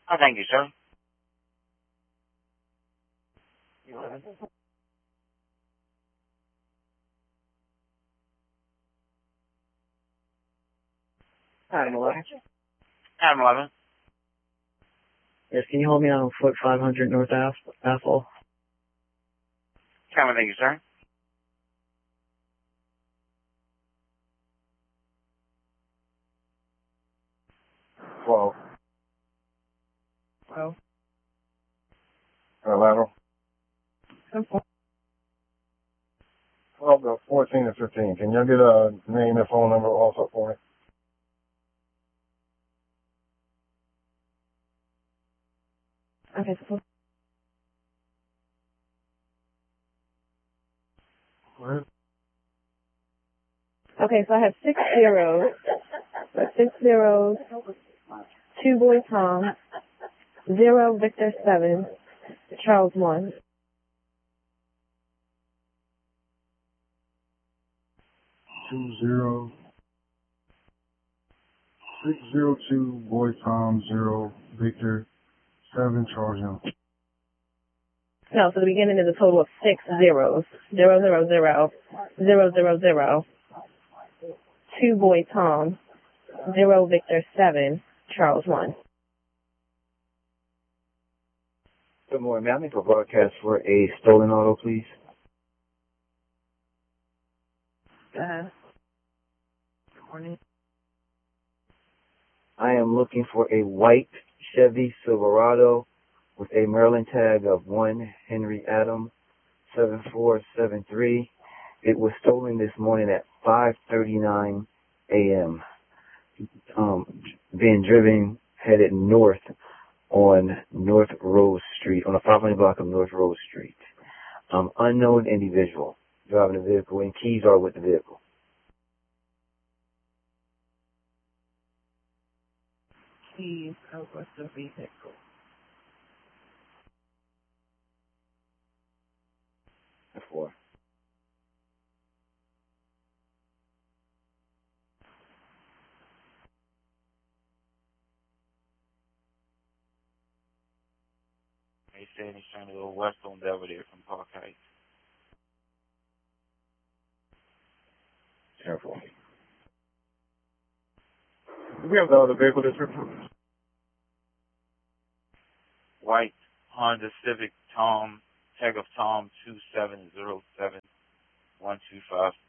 Thank you, sir. Item 11. Item 11. Yes, can you hold me on foot 500 North Athol? Thank you, sir. Twelve. Oh. Lateral. 10. 12 to 14 to 15. Can y'all get a name and phone number also for me? Okay, so What? okay, so I have 6 zeros. 6 zeros. 2 Boy Tom. 0 Victor 7. Charles 1. 20 602 Boy Tom 0 Victor 7 Charles Young. No, so the beginning is a total of 6 zeros. 0, 0, 0. 0, 0, 0. 2 Boy Tom. 0 Victor 7. Charles 1. Good morning, ma'am. I make a broadcast for a stolen auto, please. Good morning. I am looking for a white Chevy Silverado with a Maryland tag of 1 Henry Adam 7473. It was stolen this morning at 5:39 a.m. Being driven headed north on North Rose Street, on a 500 block of North Rose Street. Unknown individual driving the vehicle, and keys are with the vehicle. Keys are with the vehicle. Before. He said he's trying to go west on Belvedere from Park Heights. Careful. Do we have the other vehicle description? White Honda Civic Tom, tag of Tom 2707 125